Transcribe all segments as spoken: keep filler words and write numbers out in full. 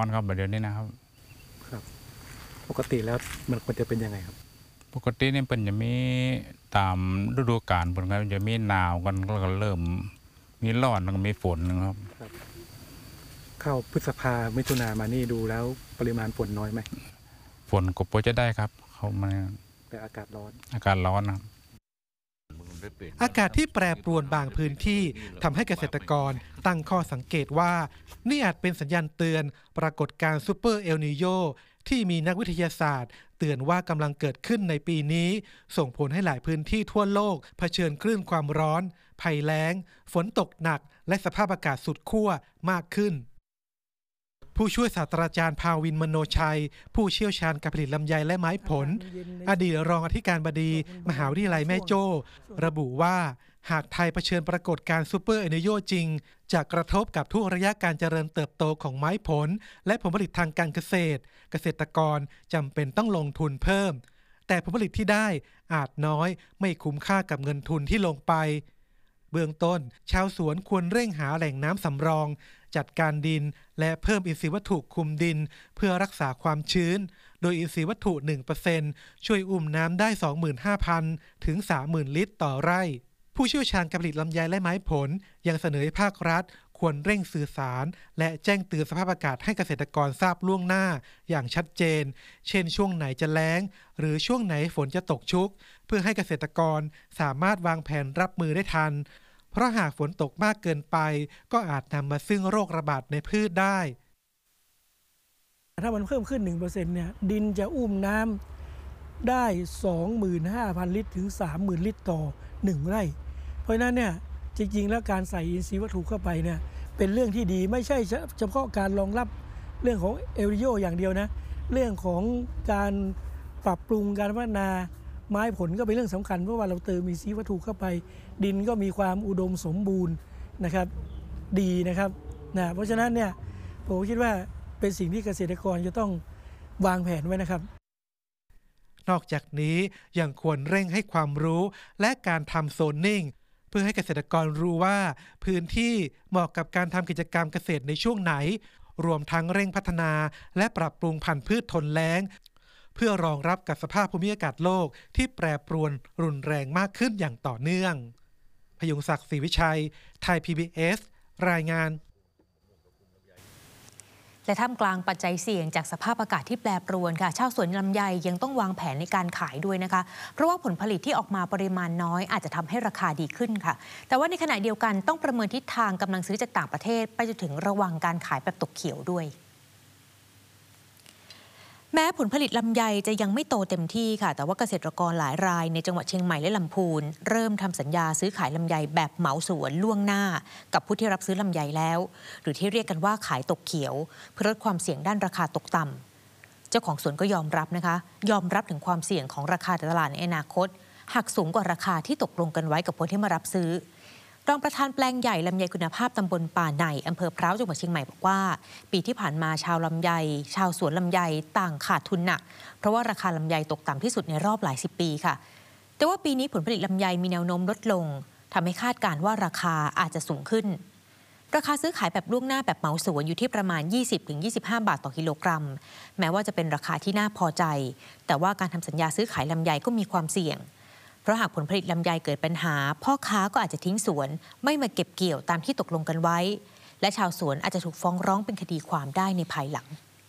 อนครับแบบเดี๋ยวนี้นะครับครับปกติแล้วมันควรจะเป็นยังไงครับปกตินี่เป็นจะมีตามฤดูกาลเป็นไงจะมีหนาวกันก็เริ่มมีร้อนแล้วก็มีฝนนะครับเข้าพฤษภามิถุนามานี่ดูแล้วปริมาณฝนน้อยไหมฝนก็พอจะได้ครับเขามาแต่อากาศร้อนอากาศร้อนครับอากาศที่แปรปรวนบางพื้นที่ทำให้เกษตรกรตั้งข้อสังเกตว่านี่อาจเป็นสัญญาณเตือนปรากฏการณ์ซูเปอร์เอลนีโญที่มีนักวิทยาศาสตร์เตือนว่ากำลังเกิดขึ้นในปีนี้ส่งผลให้หลายพื้นที่ทั่วโลกเผชิญคลื่นความร้อนภัยแล้งฝนตกหนักและสภาพอากาศสุดขั้วมากขึ้นผู้ช่วยศาสตราจารย์ภาวินมโนชัยผู้เชี่ยวชาญการผลิตลำไยและไม้ผลอดีตรองอธิการบดีมหาวิทยาลัยแม่โจ้ระบุว่าหากไทยเผชิญปรากฏการณ์ซูเปอร์เอลนีโญจริงจะกระทบกับทุกระยะการเจริญเติบโตของไม้ผลและผลผลิตทางการเกษตรเกษตรกรจำเป็นต้องลงทุนเพิ่มแต่ผลผลิตที่ได้อาจน้อยไม่คุ้มค่ากับเงินทุนที่ลงไปเบื้องต้นชาวสวนควรเร่งหาแหล่งน้ำสำรองจัดการดินและเพิ่มอินทรีย์วัตถุคลุมดินเพื่อรักษาความชื้นโดยอินทรีย์วัตถุ หนึ่งเปอร์เซ็นต์ ช่วยอุ้มน้ำได้ สองหมื่นห้าพัน ถึง สามหมื่น ลิตรต่อไร่ผู้เชี่ยวชาญการผลิตลำไยและไม้ผลยังเสนอให้ภาครัฐควรเร่งสื่อสารและแจ้งเตือนสภาพอากาศให้เกษตรกรทราบล่วงหน้าอย่างชัดเจนเช่นช่วงไหนจะแล้งหรือช่วงไหนฝนจะตกชุกเพื่อให้เกษตรกรสามารถวางแผนรับมือได้ทันเพราะหากฝนตกมากเกินไปก็อาจนำมาซึ่งโรคระบาดในพืชได้ถ้ามันเพิ่มขึ้น หนึ่งเปอร์เซ็นต์ เนี่ยดินจะอุ้มน้ำได้ สองหมื่นห้าพัน ลิตรถึง สามหมื่น ลิตรต่อหนึ่งไร่เพราะฉะนั้นเนี่ยจริงๆแล้วการใส่อินทรีย์วัตถุเข้าไปเนี่ยเป็นเรื่องที่ดีไม่ใช่เฉพาะการรองรับเรื่องของเอลนีโญอย่างเดียวนะเรื่องของการปรับปรุงการพัฒนาไม้ผลก็เป็นเรื่องสำคัญเพราะว่าเราเติมอินทรีย์วัตถุเข้าไปดินก็มีความอุดมสมบูรณ์นะครับดีนะครับนะเพราะฉะนั้นเนี่ยผมคิดว่าเป็นสิ่งที่เกษตรกรจะต้องวางแผนไว้นะครับนอกจากนี้ยังควรเร่งให้ความรู้และการทำโซนนิ่งเพื่อให้เกษตรกรรู้ว่าพื้นที่เหมาะกับการทำกิจกรรมเกษตรในช่วงไหนรวมทั้งเร่งพัฒนาและปรับปรุงพันธุ์พืชทนแล้งเพื่อรองรับกับสภาพภูมิอากาศโลกที่แปรปรวนรุนแรงมากขึ้นอย่างต่อเนื่องพยุงศักดิ์ศรีวิชัยไทย พี บี เอส รายงานและท่ามกลางปัจจัยเสี่ยงจากสภาพอากาศที่แปรปรวนค่ะชาวสวนลำไยยังต้องวางแผนในการขายด้วยนะคะเพราะว่าผลผลิตที่ออกมาปริมาณน้อยอาจจะทำให้ราคาดีขึ้นค่ะแต่ว่าในขณะเดียวกันต้องประเมินทิศทางกำลังซื้อจากต่างประเทศไปจนถึงระวังการขายแบบตกเขียวด้วยแม้ผลผลิตลำไยจะยังไม่โตเต็มที่ค่ะแต่ว่าเกษตรกรหลายรายในจังหวัดเชียงใหม่และลำพูนเริ่มทำสัญญาซื้อขายลำไยแบบเหมาสวนล่วงหน้ากับผู้ที่รับซื้อลำไยแล้วหรือที่เรียกกันว่าขายตกเขียวเพื่อลดความเสี่ยงด้านราคาตกต่ำเจ้าของสวนก็ยอมรับนะคะยอมรับถึงความเสี่ยงของราคาตลาดในอนาคตหากสูงกว่าราคาที่ตกลงกันไว้กับคนที่มารับซื้อรองประธานแปลงใหญ่ลำไยคุณภาพตำบลป่าในอำเภอพร้าวจังหวัดเชียงใหม่บอกว่าปีที่ผ่านมาชาวลำไยชาวสวนลำไยต่างขาดทุนหนักเพราะว่าราคาลำไยตกต่ำที่สุดในรอบหลายสิบปีค่ะแต่ว่าปีนี้ผลผลิตลำไยมีแนวโน้มลดลงทำให้คาดการณ์ว่าราคาอาจจะสูงขึ้นราคาซื้อขายแบบล่วงหน้าแบบเหมาสวนอยู่ที่ประมาณ ยี่สิบถึงยี่สิบห้า บาทต่อกิโลกรัมแม้ว่าจะเป็นราคาที่น่าพอใจแต่ว่าการทำสัญญาซื้อขายลำไยก็มีความเสี่ยงเพราะหากผลผลิตลำไยเกิดปัญหาพ่อค้าก็อาจจะทิ้งสวนไม่มาเก็บเกี่ยวตามที่ตกลงกันไว้และชาวสวนอาจจะถูกฟ้องร้องเป็นคดีความได้ในภายหลัง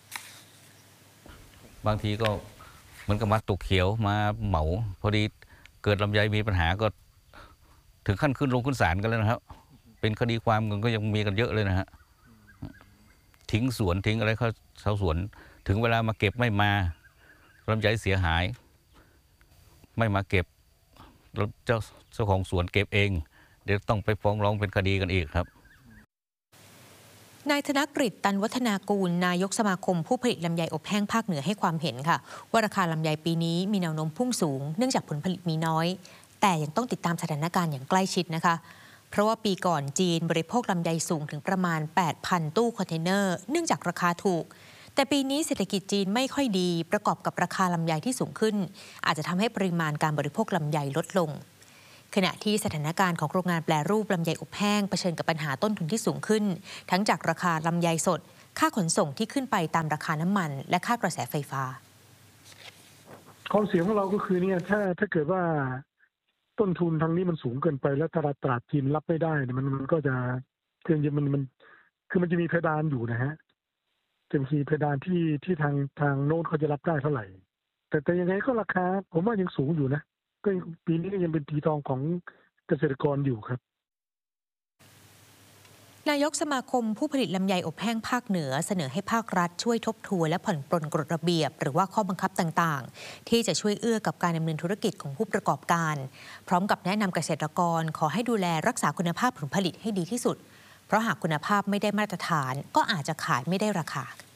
บางทีก็เหมือนกับมาตกเขียวมาเหมาพอดีเกิดลำไยมีปัญหาก็ถึงขั้นขึ้นลงขึ้นศาลกันแล้วนะครับเป็นคดีความกันก็ยังมีกันเยอะเลยนะฮะทิ้งสวนทิ้งอะไรเขาชาวสวนถึงเวลามาเก็บไม่มาลำไยเสียหายไม่มาเก็บเจ้าเจ้าของสวนเก็บเองเดี๋ยวต้องไปฟ้องร้องเป็นคดีกันอีกครับนายธนกฤษตันวัฒนากูลนายกสมาคมผู้ผลิตลำไยอบแห้งภาคเหนือให้ความเห็นค่ะว่าราคาลำไยปีนี้มีแนวโน้มพุ่งสูงเนื่องจากผลผลิตมีน้อยแต่ยังต้องติดตามสถานการณ์อย่างใกล้ชิดนะคะเพราะว่าปีก่อนจีนบริโภคลำไยสูงถึงประมาณ แปดพัน ตู้คอนเทนเนอร์เนื่องจากราคาถูกแต่ปีนี้เศรษฐกิจจีนไม่ค่อยดีประกอบกับราคาลำไยที่สูงขึ้นอาจจะทำให้ปริมาณการบริโภคลำไยลดลงขณะที่สถานการณ์ของโรงงานแปรรูปลำไยอบแห้งเผชิญกับปัญหาต้นทุนที่สูงขึ้นทั้งจากราคาลำไยสดค่าขนส่งที่ขึ้นไปตามราคาน้ำมันและค่ากระแสไฟฟ้าความเสี่ยงของเราก็คือเนี่ยถ้าถ้าเกิดว่าต้นทุนทางนี้มันสูงเกินไปแล้วตลาดตลาดจีนรับไม่ได้เนี่ยมันมันก็จะคือมันมันคือมันจะมีเพดานอยู่นะฮะจะมีเพดานที่ที่ทางทางโน้นเขาจะรับได้เท่าไหร่แต่แต่ยังไงก็ราคาผมว่ายังสูงอยู่นะก็ปีนี้ก็ยังเป็นปีทองของเกษตรกรอยู่ครับนายกสมาคมผู้ผลิตลำไยอบแห้งภาคเหนือเสนอให้ภาครัฐช่วยทบทวนและผ่อนปรนกฎระเบียบหรือว่าข้อบังคับต่างๆที่จะช่วยเอื้อกับการดำเนินธุรกิจของผู้ประกอบการพร้อมกับแนะนำเกษตรกรขอให้ดูแลรักษาคุณภาพผลผลิตให้ดีที่สุดเพราะหากคุณภาพไม่ได้มาตรฐานก็อาจจะขายไม่ได้ราคา